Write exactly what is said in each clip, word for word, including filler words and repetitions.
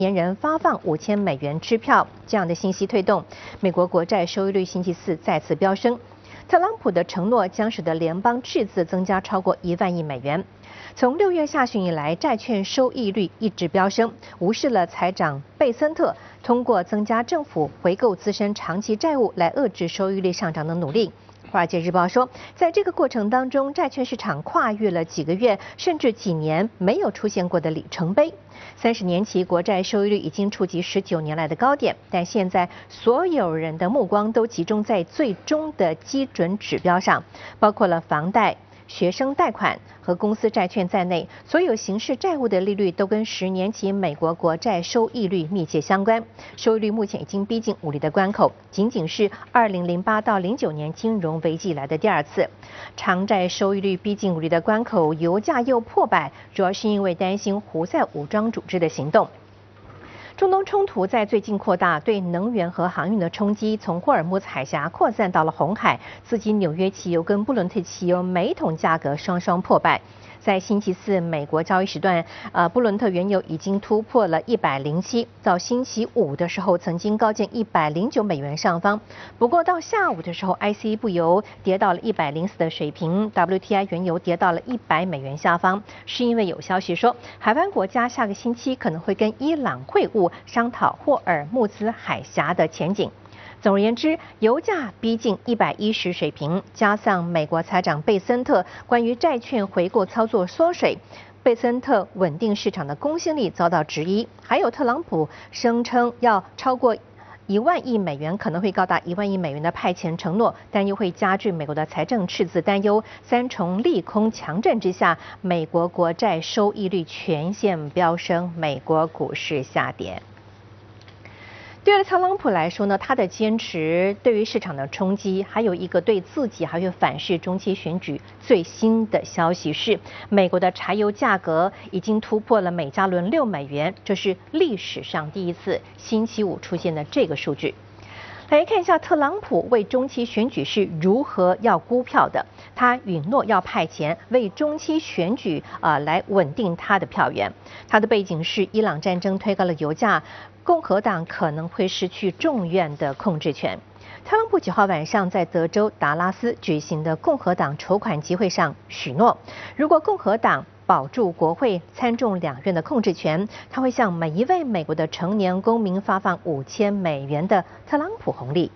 年人发放五千美元支票，这样的信息推动美国国债收益率星期四再次飙升。特朗普的承诺将使得联邦赤字增加超过一万亿美元。从六月下旬以来，债券收益率一直飙升，无视了财长贝森特通过增加政府回购自身长期债务来遏制收益率上涨的努力。华尔街日报说，在这个过程当中，债券市场跨越了几个月甚至几年没有出现过的里程碑。三十年期国债收益率已经触及十九年来的高点，但现在所有人的目光都集中在最终的基准指标上，包括了房贷、学生贷款和公司债券在内，所有形式债务的利率都跟十年期美国国债收益率密切相关。收益率目前已经逼近五厘的关口，仅仅是二零零八到零九年金融危机以来的第二次。长债收益率逼近五厘的关口，油价又破百，主要是因为担心胡塞武装组织的行动。中东冲突在最近扩大，对能源和航运的冲击从霍尔木兹海峡扩散到了红海，刺激纽约汽油跟布伦特汽油每桶价格双双破百。在星期四美国交易时段，呃，布伦特原油已经突破了一百零七，到星期五的时候曾经高见一百零九美元上方。不过到下午的时候 ，I C 布油跌到了一百零四的水平 ，W T I 原油跌到了一百美元下方，是因为有消息说，海湾国家下个星期可能会跟伊朗会晤，商讨霍尔木兹海峡的前景。总而言之，油价逼近一百一十水平，加上美国财长贝森特关于债券回购操作缩水，贝森特稳定市场的公信力遭到质疑，还有特朗普声称要超过一万亿美元，可能会高达一万亿美元的派遣承诺，但又会加剧美国的财政赤字担忧。三重利空强震之下，美国国债收益率全线飙升，美国股市下跌。对于特朗普来说呢，他的坚持对于市场的冲击，还有一个对自己还有反噬中期选举最新的消息是，美国的柴油价格已经突破了每加仑六美元，这是历史上第一次，星期五出现的这个数据。来看一下特朗普为中期选举是如何要估票的。他允诺要派钱为中期选举啊、呃、来稳定他的票源。他的背景是伊朗战争推高了油价，共和党可能会失去众院的控制权。特朗普九号晚上在德州达拉斯举行的共和党筹款集会上许诺，如果共和党保住国会参众两院的控制权，他会向每一位美国的成年公民发放五千美元的特朗普红利。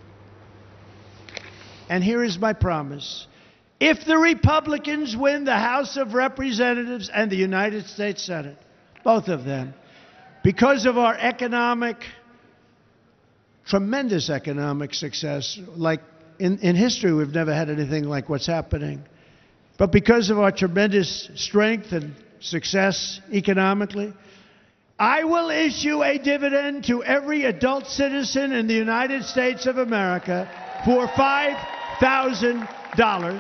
And here is my promise. If the Republicans win the House of Representatives and the United States Senate, both of them, because of our economic, tremendous economic success, like in, in history we've never had anything like what's happening, but because of our tremendous strength and success economically, I will issue a dividend to every adult citizen in the United States of America for five thousand dollars.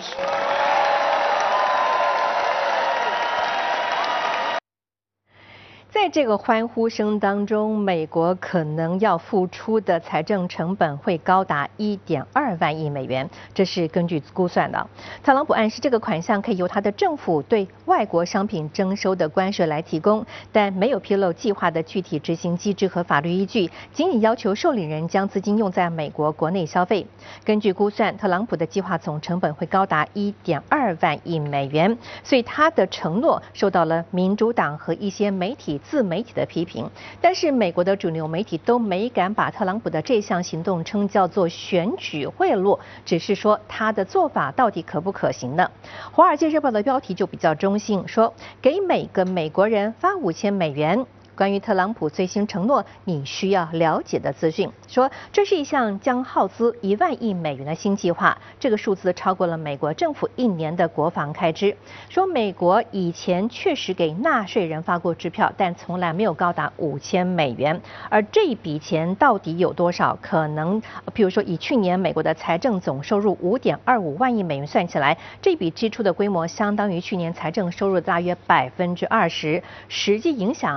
在这个欢呼声当中，美国可能要付出的财政成本会高达 一点二万亿美元，这是根据估算的。特朗普暗示这个款项可以由他的政府对外国商品征收的关税来提供，但没有披露计划的具体执行机制和法律依据，仅仅要求受领人将资金用在美国国内消费。根据估算，特朗普的计划总成本会高达 一点二万亿美元，所以他的承诺受到了民主党和一些媒体自媒体的批评，但是美国的主流媒体都没敢把特朗普的这项行动称叫做选举贿赂，只是说他的做法到底可不可行呢？华尔街日报的标题就比较中性，说给每个美国人发五千美元。关于特朗普最新承诺你需要了解的资讯，说这是一项将耗资一万亿美元的新计划，这个数字超过了美国政府一年的国防开支。说美国以前确实给纳税人发过支票，但从来没有高达五千美元。而这一笔钱到底有多少？可能，譬如说以去年美国的财政总收入五点二五万亿美元算起来，这笔支出的规模相当于去年财政收入大约百分之二十，实际影响远远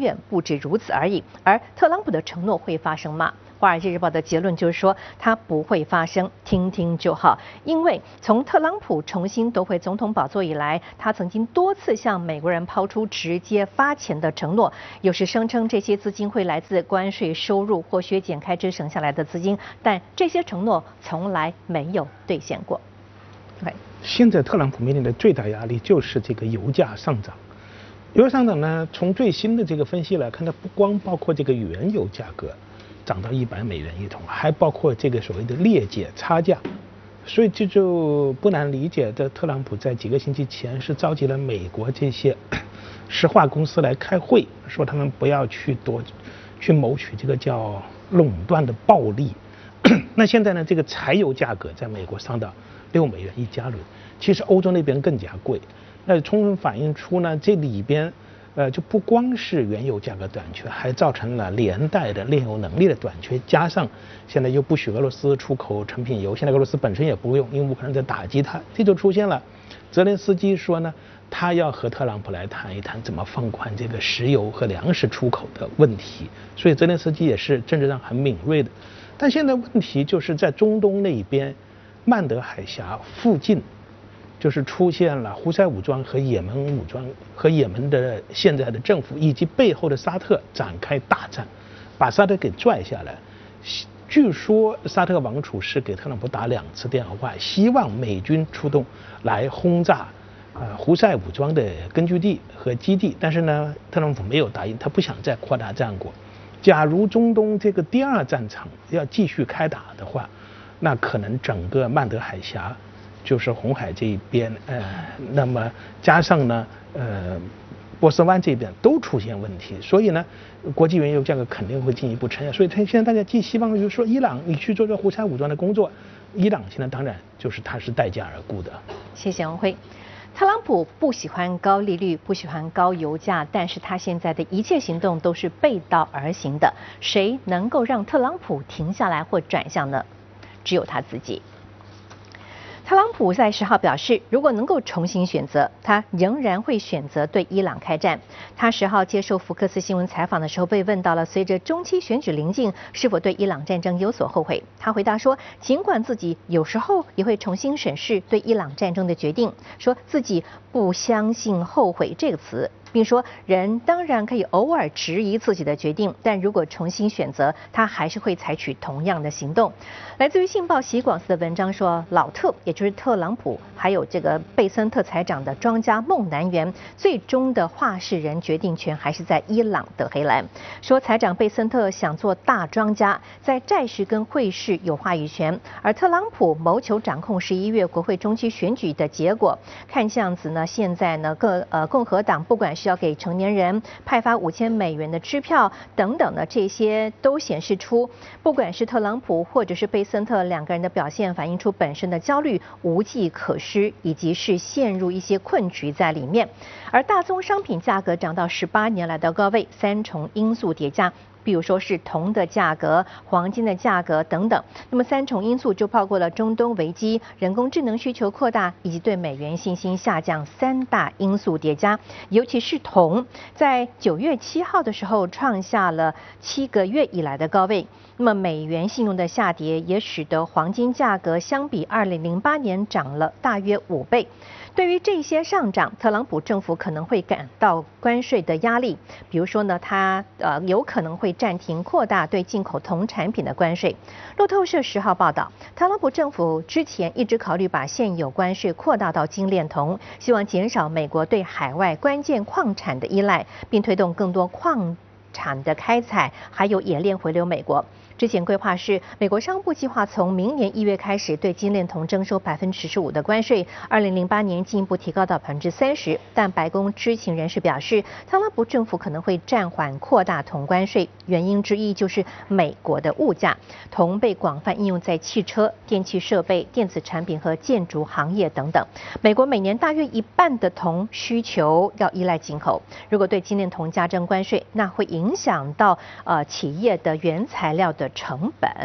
远不止如此而已。而特朗普的承诺会发生吗？《华尔街日报》的结论就是说，它不会发生，听听就好。因为从特朗普重新夺回总统宝座以来，他曾经多次向美国人抛出直接发钱的承诺，有时声称这些资金会来自关税收入或削减开支省下来的资金，但这些承诺从来没有兑现过。Okay. 现在特朗普面临的最大压力就是这个油价上涨。油价上涨呢，从最新的这个分析来看，它不光包括这个原油价格涨到一百美元一桶，还包括这个所谓的裂解差价，所以这就不难理解的。特朗普在几个星期前是召集了美国这些石化公司来开会，说他们不要去夺去谋取这个叫垄断的暴利。那现在呢，这个柴油价格在美国上到六美元一加仑，其实欧洲那边更加贵。那充分反映出呢，这里边呃，就不光是原油价格短缺，还造成了连带的炼油能力的短缺，加上现在又不许俄罗斯出口成品油，现在俄罗斯本身也不用，因为乌克兰在打击它，这就出现了。泽连斯基说呢，他要和特朗普来谈一谈怎么放宽这个石油和粮食出口的问题，所以泽连斯基也是政治上很敏锐的。但现在问题就是在中东那边，曼德海峡附近。就是出现了胡塞武装和也门武装和也门的现在的政府以及背后的沙特展开大战，把沙特给拽下来。据说沙特王储是给特朗普打两次电话，希望美军出动来轰炸呃胡塞武装的根据地和基地，但是呢，特朗普没有答应，他不想再扩大战果。假如中东这个第二战场要继续开打的话，那可能整个曼德海峡。就是红海这一边，呃，那么加上呢，呃，波斯湾这边都出现问题，所以呢，国际原油价格肯定会进一步承压。所以，他现在大家寄希望就是说，伊朗你去做做胡塞武装的工作，伊朗现在当然就是它是待价而沽的。 谢谢王辉。特朗普不喜欢高利率，不喜欢高油价，但是他现在的一切行动都是背道而行的。谁能够让特朗普停下来或转向呢？只有他自己。特朗普在十号表示，如果能够重新选择，他仍然会选择对伊朗开战。他十号接受福克斯新闻采访的时候，被问到了随着中期选举临近，是否对伊朗战争有所后悔。他回答说，尽管自己有时候也会重新审视对伊朗战争的决定，说自己不相信后悔这个词。并说，人当然可以偶尔质疑自己的决定，但如果重新选择，他还是会采取同样的行动。来自于《信报》席广斯的文章说，老特，也就是特朗普，还有这个贝森特财长的庄家孟南元，最终的话事人决定权还是在伊朗的黑兰。说财长贝森特想做大庄家，在债市跟汇市有话语权，而特朗普谋求掌控十一月国会中期选举的结果。看样子呢，现在呢，各呃共和党不管是要给成年人派发五千美元的支票等等的，这些都显示出，不管是特朗普或者是贝森特两个人的表现，反映出本身的焦虑无计可施，以及是陷入一些困局在里面。而大宗商品价格涨到十八年来的高位，三重因素叠加。比如说是铜的价格、黄金的价格等等。那么三重因素就包括了中东危机、人工智能需求扩大以及对美元信心下降三大因素叠加。尤其是铜，在九月七号的时候创下了七个月以来的高位。那么美元信用的下跌也使得黄金价格相比二零零八年涨了大约五倍。对于这些上涨，特朗普政府可能会感到关税的压力，比如说呢，他呃有可能会暂停扩大对进口铜产品的关税。路透社十号报道，特朗普政府之前一直考虑把现有关税扩大到精炼铜，希望减少美国对海外关键矿产的依赖，并推动更多矿产的开采，还有冶炼回流美国。之前规划是，美国商务部计划从明年一月开始对精炼铜征收百分之十五的关税，二零零八年进一步提高到百分之三十。但白宫知情人士表示，特朗普政府可能会暂缓扩大铜关税，原因之一就是美国的物价。铜被广泛应用在汽车、电气设备、电子产品和建筑行业等等。美国每年大约一半的铜需求要依赖进口，如果对精炼铜加征关税，那会影响到呃企业的原材料的成本。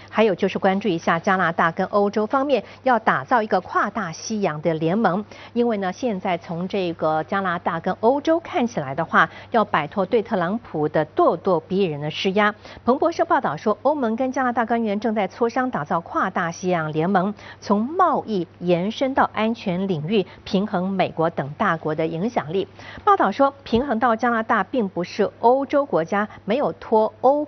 还有就是关注一下加拿大跟欧洲方面要打造一个跨大西洋的联盟，因为呢，现在从这个加拿大跟欧洲看起来的话，要摆脱对特朗普的咄咄逼人的施压。彭博社报道说，欧盟跟加拿大官员正在磋商打造跨大西洋联盟，从贸易延伸到安全领域，平衡美国等大国的影响力。报道说，平衡到加拿大并不是欧洲国家没有脱欧